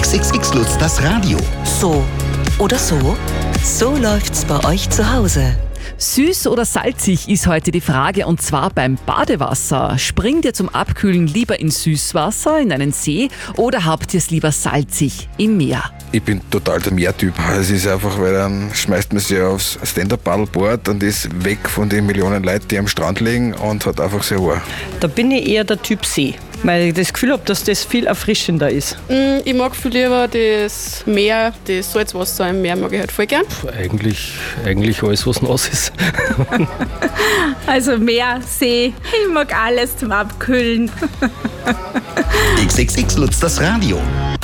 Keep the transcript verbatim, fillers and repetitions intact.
X X X Lutz, das Radio. So oder so? So läuft's bei euch zu Hause. Süß oder salzig ist heute die Frage, und zwar beim Badewasser. Springt ihr zum Abkühlen lieber in Süßwasser, in einen See, oder habt ihr es lieber salzig im Meer? Ich bin total der Meertyp. Es ist einfach, weil dann schmeißt man sich aufs Stand-Up-Paddleboard und ist weg von den Millionen Leuten, die am Strand liegen, und hat einfach sehr Ruhe. Da bin ich eher der Typ See, weil ich das Gefühl habe, dass das viel erfrischender ist. Ich mag viel lieber das Meer, das Salzwasser im Meer mag ich halt voll gern. Eigentlich, eigentlich alles, was nass ist. Also Meer, See, ich mag alles zum Abkühlen. X X X Lutz, das Radio.